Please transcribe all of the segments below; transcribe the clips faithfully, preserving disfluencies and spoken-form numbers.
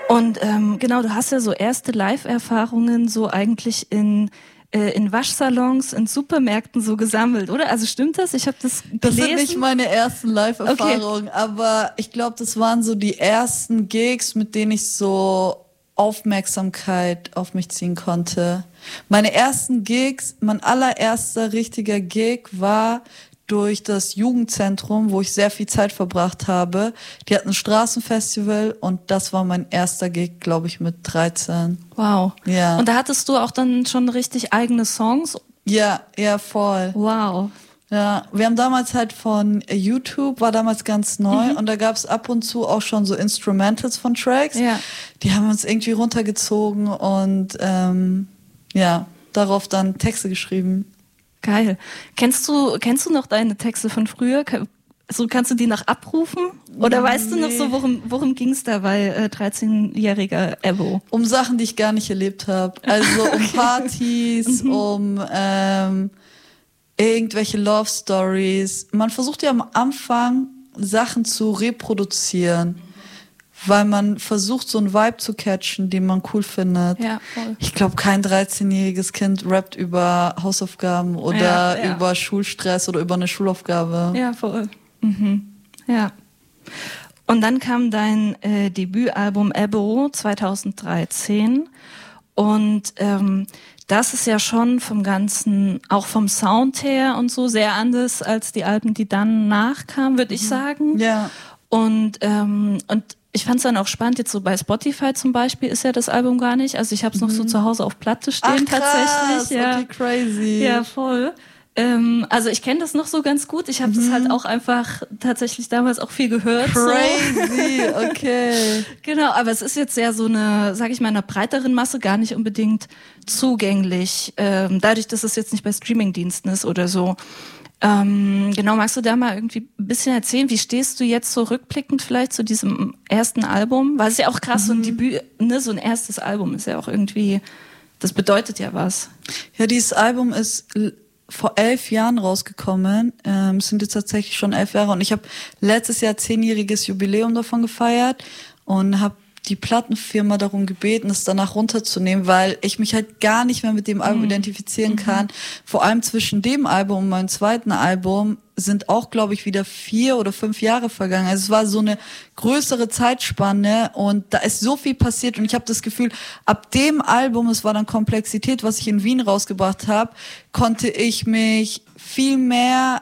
Und ähm, genau, du hast ja so erste Live-Erfahrungen so eigentlich in äh, in Waschsalons, in Supermärkten so gesammelt, oder? Also stimmt das? Ich habe das gelesen. Das sind nicht meine ersten Live-Erfahrungen, okay. Aber ich glaube, das waren so die ersten Gigs, mit denen ich so Aufmerksamkeit auf mich ziehen konnte. Meine ersten Gigs, mein allererster richtiger Gig war durch das Jugendzentrum, wo ich sehr viel Zeit verbracht habe. Die hatten ein Straßenfestival und das war mein erster Gig, glaube ich, mit dreizehn. Wow. Ja. Und da hattest du auch dann schon richtig eigene Songs? Ja, ja, voll. Wow. Ja, wir haben damals halt von YouTube, war damals ganz neu, mhm. und da gab's ab und zu auch schon so Instrumentals von Tracks. Ja. Die haben uns irgendwie runtergezogen und ähm, ja, darauf dann Texte geschrieben. Geil. Kennst du, kennst du noch deine Texte von früher? So, kannst du die noch abrufen? Oder nee. Weißt du noch so, worum, worum ging's da bei äh, dreizehnjähriger Ebo? Um Sachen, die ich gar nicht erlebt habe. Also um okay. Partys, mhm. um ähm, irgendwelche Love Stories. Man versucht ja am Anfang Sachen zu reproduzieren, weil man versucht, so einen Vibe zu catchen, den man cool findet. Ja, voll. Ich glaube, kein dreizehnjähriges Kind rappt über Hausaufgaben oder ja, ja. über Schulstress oder über eine Schulaufgabe. Ja, voll. Mhm. Ja. Und dann kam dein äh, Debütalbum Ebo zweitausenddreizehn und ähm, das ist ja schon vom Ganzen, auch vom Sound her und so, sehr anders als die Alben, die dann nachkamen, würde ich sagen. Ja. Und ähm, und ich fand es dann auch spannend, jetzt so bei Spotify zum Beispiel ist ja das Album gar nicht. Also ich habe es mhm. noch so zu Hause auf Platte stehen. Ach, krass, tatsächlich. Ja. Okay, crazy. Ja, voll. Ähm, also ich kenne das noch so ganz gut. Ich habe mhm. das halt auch einfach tatsächlich damals auch viel gehört. Crazy, so. Okay. Genau, aber es ist jetzt ja so eine, sag ich mal, einer breiteren Masse gar nicht unbedingt zugänglich. Ähm, dadurch, dass es jetzt nicht bei Streamingdiensten ist oder so. Ähm, genau, magst du da mal irgendwie ein bisschen erzählen, wie stehst du jetzt so rückblickend vielleicht zu diesem ersten Album? Weil es ja auch krass, mhm. so ein Debüt, ne, so ein erstes Album ist ja auch irgendwie, das bedeutet ja was. Ja, dieses Album ist vor elf Jahren rausgekommen. Ähm, es sind jetzt tatsächlich schon elf Jahre und ich habe letztes Jahr zehnjähriges Jubiläum davon gefeiert und habe die Plattenfirma darum gebeten, es danach runterzunehmen, weil ich mich halt gar nicht mehr mit dem Album mhm. identifizieren mhm. kann. Vor allem zwischen dem Album und meinem zweiten Album sind auch, glaube ich, wieder vier oder fünf Jahre vergangen. Also es war so eine größere Zeitspanne und da ist so viel passiert und ich habe das Gefühl, ab dem Album, es war dann Komplexität, was ich in Wien rausgebracht habe, konnte ich mich viel mehr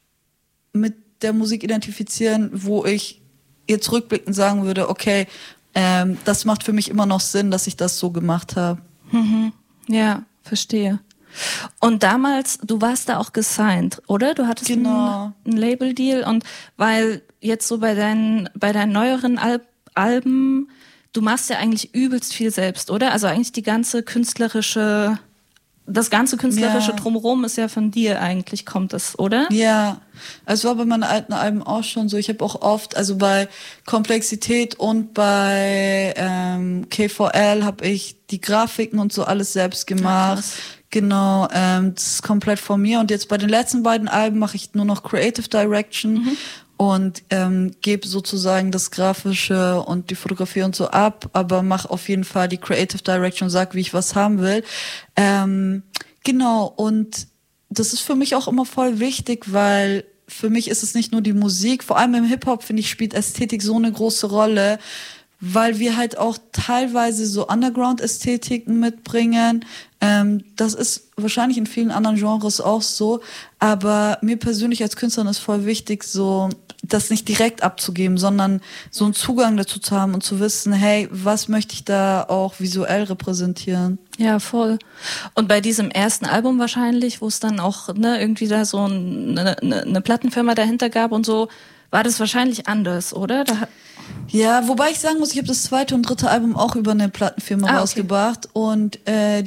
mit der Musik identifizieren, wo ich jetzt rückblickend sagen würde, okay, Ähm, das macht für mich immer noch Sinn, dass ich das so gemacht habe. Mhm. Ja, verstehe. Und damals, du warst da auch gesigned, oder? Du hattest genau. einen, einen Label-Deal und weil jetzt so bei deinen, bei deinen neueren Al- Alben, du machst ja eigentlich übelst viel selbst, oder? Also eigentlich die ganze künstlerische, das ganze künstlerische ja. Drumherum ist ja von dir eigentlich, kommt das, oder? Ja, also war bei meinen alten Alben auch schon so. Ich habe auch oft, also bei Komplexität und bei ähm, K V L habe ich die Grafiken und so alles selbst gemacht. Ja, genau, ähm, das ist komplett von mir. Und jetzt bei den letzten beiden Alben mache ich nur noch Creative Direction. Mhm. Und ähm, gebe sozusagen das Grafische und die Fotografie und so ab, aber mache auf jeden Fall die Creative Direction, sag, wie ich was haben will. Ähm, genau, und das ist für mich auch immer voll wichtig, weil für mich ist es nicht nur die Musik, vor allem im Hip-Hop, finde ich, spielt Ästhetik so eine große Rolle, weil wir halt auch teilweise so Underground-Ästhetiken mitbringen. Ähm, das ist wahrscheinlich in vielen anderen Genres auch so, aber mir persönlich als Künstlerin ist voll wichtig, so das nicht direkt abzugeben, sondern so einen Zugang dazu zu haben und zu wissen, hey, was möchte ich da auch visuell repräsentieren? Ja, voll. Und bei diesem ersten Album wahrscheinlich, wo es dann auch ne, irgendwie da so eine, eine, eine Plattenfirma dahinter gab und so, war das wahrscheinlich anders, oder? Da hat ja, wobei ich sagen muss, ich habe das zweite und dritte Album auch über eine Plattenfirma ah, okay. rausgebracht und äh,